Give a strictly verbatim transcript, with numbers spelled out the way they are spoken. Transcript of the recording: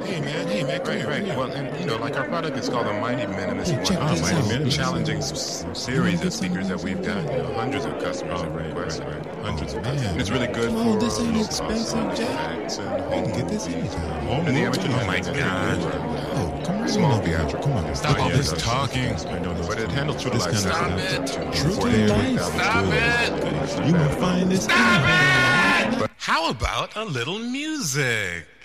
Hey man, hey man, Right, right. Well, and you know, like our product is called the Mighty Minimus Hey, check one. this Mighty out. Minimus. Challenging s- series of speakers that we've got. You know, hundreds of customers have requested. Hundreds of customers. And it's really good Come on, for this ain't low expensive, cost Jack. effects and I home can get this movies. anytime. And the amateur Oh my God. Oh, come on. Small over here. theatrical. Come on. Stop all Yeah, this that's- talking. I know those. But it handles true to This life. kind of Stop stuff. it. True to forty-eight life. thousand Stop good. it. You will find this out. How about a little music?